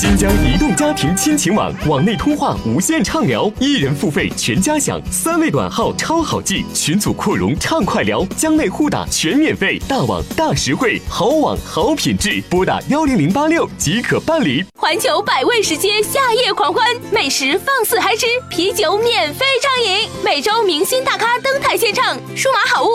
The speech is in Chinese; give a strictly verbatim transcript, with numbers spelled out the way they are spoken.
新疆移动家庭亲情网，网内通话无限畅聊，一人付费全家享，三位短号超好记，群组扩容畅快聊，疆内互打全免费，大网大实惠，好网好品质，拨打幺零零八六即可办理。 环球百味食街夏夜狂欢，美食放肆嗨吃，啤酒免费畅饮，每周明星大咖登台献唱，数码好物